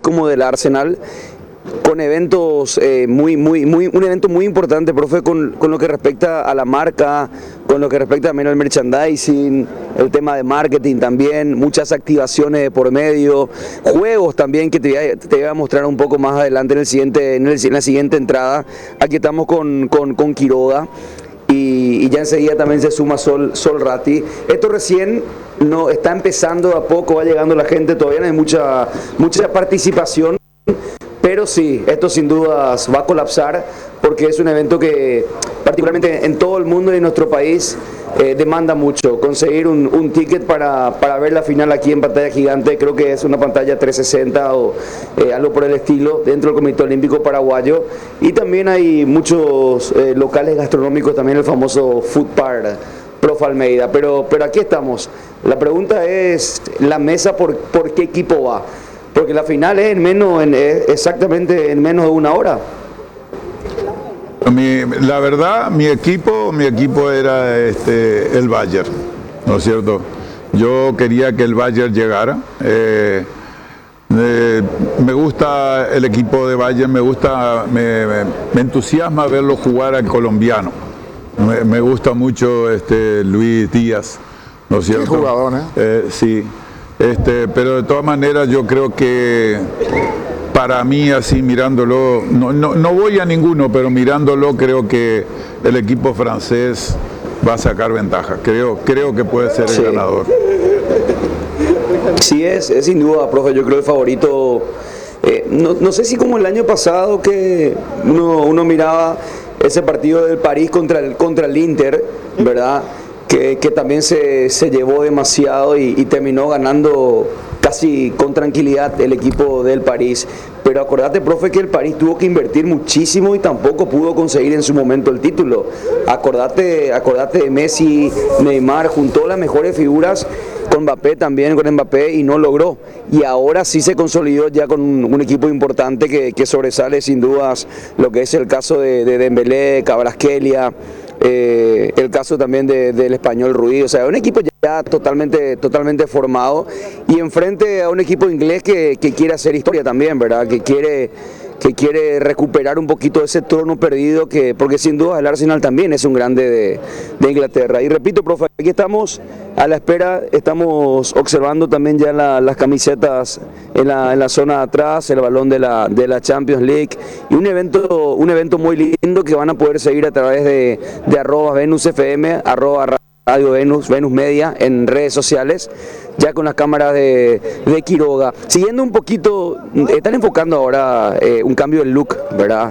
como del Arsenal, con eventos un evento muy importante, profe, con lo que respecta a la marca, con lo que respecta también al merchandising, el tema de marketing también, muchas activaciones de por medio, juegos también que te voy a mostrar un poco más adelante en la siguiente entrada. Aquí estamos con Quiroga. Y ya enseguida también se suma Sol Ratti. Esto recién no está empezando a poco, va llegando la gente, todavía no hay mucha participación, pero sí, esto sin dudas va a colapsar porque es un evento que particularmente en todo el mundo y en nuestro país demanda mucho. Conseguir un ticket para ver la final aquí en pantalla gigante, creo que es una pantalla 360 o algo por el estilo, dentro del Comité Olímpico Paraguayo. Y también hay muchos locales gastronómicos, también el famoso Food Park, Profe Almeida. Pero aquí estamos. La pregunta es, ¿la mesa por qué equipo va? Porque la final es exactamente en menos de una hora. La verdad, mi equipo era el Bayern, ¿no es cierto? Yo quería que el Bayern llegara. Me gusta el equipo de Bayern, me entusiasma verlo jugar al colombiano. Me gusta mucho Luis Díaz, ¿no es cierto? Qué jugador, ¿eh? Sí. Pero de todas maneras yo creo que para mí, así mirándolo, no voy a ninguno, pero mirándolo creo que el equipo francés va a sacar ventaja. Creo que puede ser el ganador. Sí, es sin duda, profe, yo creo el favorito. No sé si como el año pasado que uno miraba ese partido del París contra el Inter, ¿verdad? Que también se llevó demasiado y terminó ganando casi con tranquilidad el equipo del París. Pero acordate, profe, que el París tuvo que invertir muchísimo y tampoco pudo conseguir en su momento el título. Acordate de Messi, Neymar, juntó las mejores figuras con Mbappé y no logró. Y ahora sí se consolidó ya con un equipo importante que sobresale sin dudas lo que es el caso de Dembélé, Kvaratskhelia, el caso también del español Ruiz. O sea, un equipo ya totalmente formado y enfrente a un equipo inglés que quiere hacer historia también, ¿verdad? Que quiere recuperar un poquito ese trono perdido, porque sin duda el Arsenal también es un grande de Inglaterra. Y repito, profe, aquí estamos a la espera, estamos observando también ya las camisetas en la zona de atrás, el balón de la Champions League y un evento muy lindo que van a poder seguir a través de @VenusFM, Radio Venus Media en redes sociales, ya con las cámaras de Quiroga. Siguiendo un poquito, están enfocando ahora un cambio de look, ¿verdad?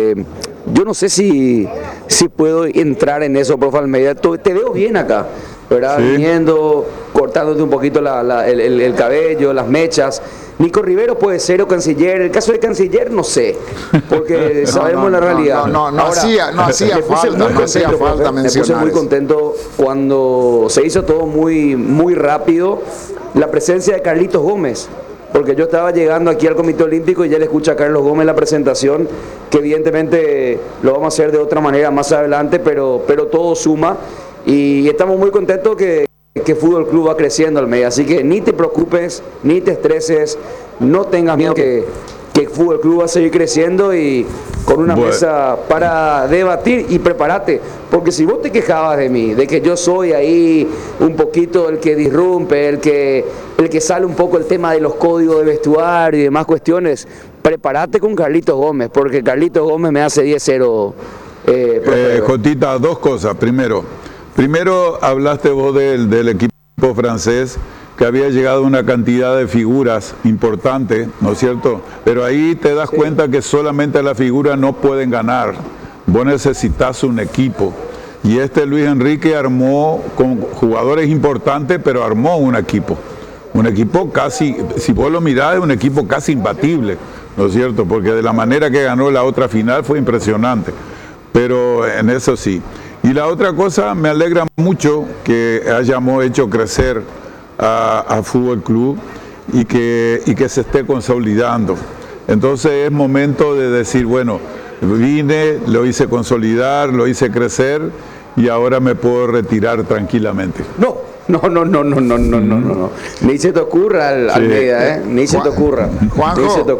Yo no sé si puedo entrar en eso, profe Almeida. Te veo bien acá, ¿verdad? Sí. Viniendo, cortándote un poquito el cabello, las mechas. Nico Rivero puede ser o Canciller. El caso de Canciller no sé, porque sabemos la realidad. No hacía falta mencionar. Me puse muy contento cuando se hizo todo muy rápido. La presencia de Carlitos Gómez, porque yo estaba llegando aquí al Comité Olímpico y ya le escucho a Carlos Gómez la presentación, que evidentemente lo vamos a hacer de otra manera más adelante, pero todo suma y estamos muy contentos que Fútbol Club va creciendo al medio, así que ni te preocupes, ni te estreses, no tengas miedo que Fútbol Club va a seguir creciendo y con una mesa para debatir y prepárate, porque si vos te quejabas de mí, de que yo soy ahí un poquito el que disrumpe, el que sale un poco el tema de los códigos de vestuario y demás cuestiones, prepárate con Carlitos Gómez, porque Carlitos Gómez me hace 10-0. Jotita, dos cosas. Primero hablaste vos del equipo francés, que había llegado una cantidad de figuras importantes, ¿no es cierto? Pero ahí te das cuenta que solamente las figuras no pueden ganar. Vos necesitas un equipo. Y Luis Enrique armó con jugadores importantes, pero armó un equipo. Un equipo casi, si vos lo mirás, es un equipo casi imbatible, ¿no es cierto? Porque de la manera que ganó la otra final fue impresionante. Pero en eso sí. Y la otra cosa, me alegra mucho que hayamos hecho crecer a Fútbol Club y que se esté consolidando. Entonces es momento de decir, bueno, vine, lo hice consolidar, lo hice crecer y ahora me puedo retirar tranquilamente. No. Ni se te ocurra, Almeida, ni se te ocurra. Juanjo,